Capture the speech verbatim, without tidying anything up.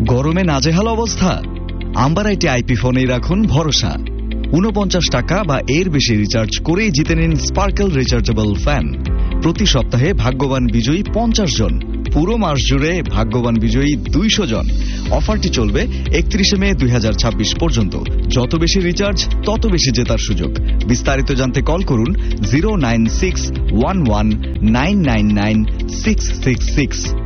গরমে নাজেহাল অবস্থা? আম্বার আইটি আইপি ফোনেই রাখুন ভরসা। উনপঞ্চাশ টাকা বা এর বেশি রিচার্জ করেই জিতে নিন স্পার্কেল রিচার্জেবল ফ্যান। প্রতি সপ্তাহে ভাগ্যবান বিজয়ী পঞ্চাশ জন, পুরো মাস জুড়ে ভাগ্যবান বিজয়ী দুইশো জন। অফারটি চলবে একত্রিশে মে দুই হাজার ছাব্বিশ পর্যন্ত। যত বেশি রিচার্জ তত বেশি জেতার সুযোগ। বিস্তারিত জানতে কল করুন zero nine six one one nine nine nine six six six.